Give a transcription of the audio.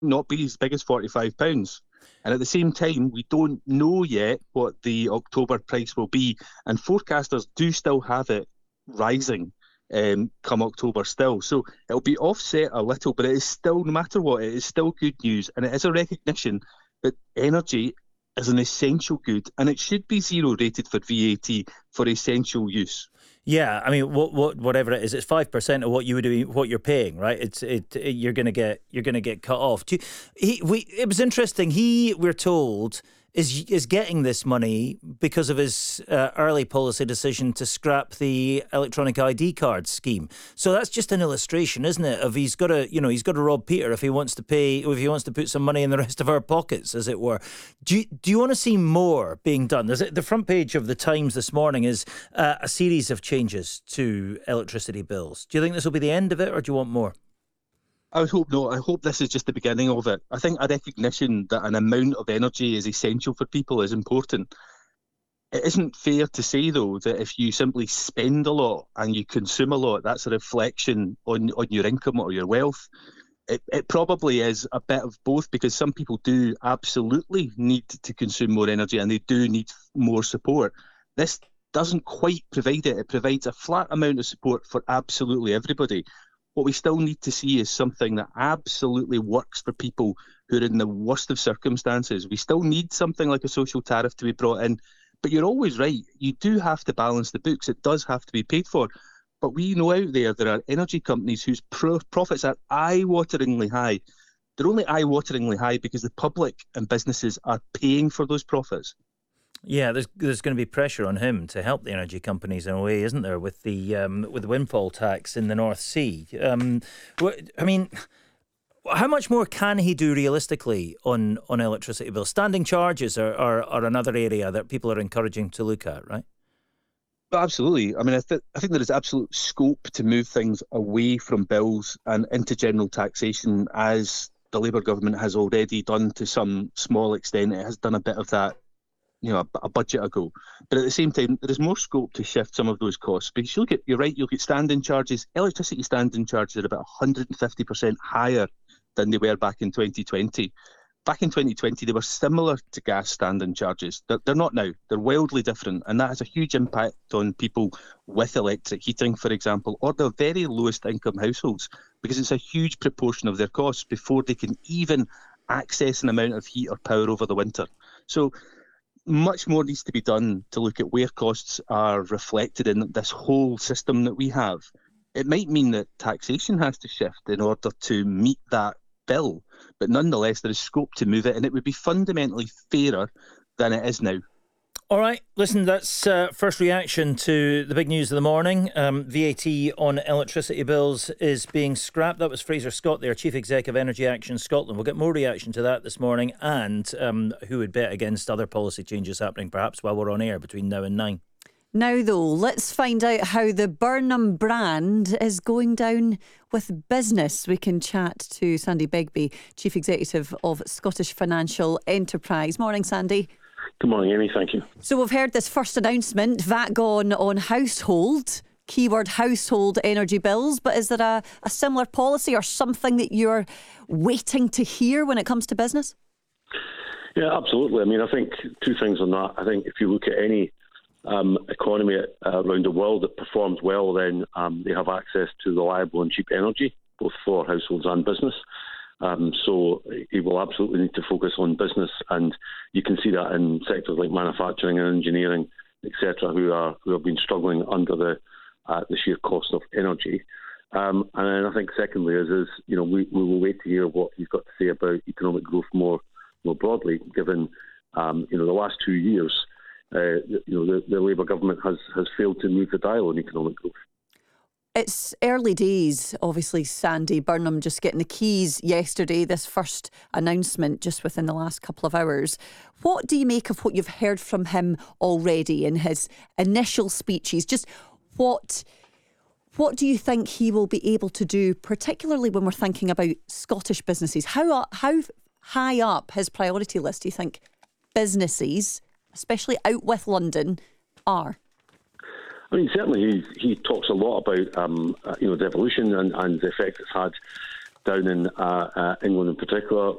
not be as big as £45. And at the same time, we don't know yet what the October price will be. And forecasters do still have it rising come October still. So it'll be offset a little, but it is still, no matter what, it is still good news. And it is a recognition that energy is an essential good, and it should be zero rated for VAT for essential use. Yeah, I mean, whatever it is, it's 5% of what you would do, what you're paying, right? You're gonna get cut off. It was interesting. We're told, is getting this money because of his early policy decision to scrap the electronic ID card scheme. So that's just an illustration, isn't it? Of he's got to rob Peter if he wants to put some money in the rest of our pockets, as it were. Do you want to see more being done? The front page of the Times this morning is a series of changes to electricity bills. Do you think this will be the end of it, or do you want more? I would hope not. I hope this is just the beginning of it. I think a recognition that an amount of energy is essential for people is important. It isn't fair to say, though, that if you simply spend a lot and you consume a lot, that's a reflection on your income or your wealth. It probably is a bit of both, because some people do absolutely need to consume more energy and they do need more support. This doesn't quite provide it. It provides a flat amount of support for absolutely everybody. What we still need to see is something that absolutely works for people who are in the worst of circumstances. We still need something like a social tariff to be brought in. But you're always right. You do have to balance the books. It does have to be paid for. But we know out there are energy companies whose profits are eye-wateringly high. They're only eye-wateringly high because the public and businesses are paying for those profits. Yeah, there's going to be pressure on him to help the energy companies in a way, isn't there, with the windfall tax in the North Sea? I mean, how much more can he do realistically on electricity bills? Standing charges are another area that people are encouraging to look at, right? Absolutely. I mean, I think there is absolute scope to move things away from bills and into general taxation, as the Labour government has already done to some small extent. It has done a bit of that, a budget ago. But at the same time, there is more scope to shift some of those costs. Because you're right, you look at standing charges. Electricity standing charges are about 150% higher than they were back in 2020. Back in 2020, they were similar to gas standing charges. They're not now. They're wildly different. And that has a huge impact on people with electric heating, for example, or the very lowest income households, because it's a huge proportion of their costs before they can even access an amount of heat or power over the winter. So much more needs to be done to look at where costs are reflected in this whole system that we have. It might mean that taxation has to shift in order to meet that bill, but nonetheless there is scope to move it, and it would be fundamentally fairer than it is now. All right, listen, that's first reaction to the big news of the morning. VAT on electricity bills is being scrapped. That was Fraser Scott there, Chief Exec of Energy Action Scotland. We'll get more reaction to that this morning, and who would bet against other policy changes happening perhaps while we're on air between now and 9. Now, though, let's find out how the Burnham brand is going down with business. We can chat to Sandy Begbie, Chief Executive of Scottish Financial Enterprise. Morning, Sandy. Good morning, Amy. Thank you. So we've heard this first announcement, VAT gone on household, keyword household energy bills. But is there a similar policy or something that you're waiting to hear when it comes to business? Yeah, absolutely. I mean, I think two things on that. I think if you look at any economy around the world that performs well, then they have access to reliable and cheap energy, both for households and business. So it will absolutely need to focus on business, and you can see that in sectors like manufacturing and engineering, etc., who have been struggling under the sheer cost of energy. And then I think secondly is we will wait to hear what he's got to say about economic growth more broadly, given the last 2 years. The Labour government has failed to move the dial on economic growth. It's early days, obviously, Sandy. Burnham just getting the keys yesterday, this first announcement just within the last couple of hours. What do you make of what you've heard from him already in his initial speeches? Just what do you think he will be able to do, particularly when we're thinking about Scottish businesses? How high up his priority list do you think businesses, especially out with London, are? I mean, certainly he talks a lot about devolution and the effect it's had down in England in particular.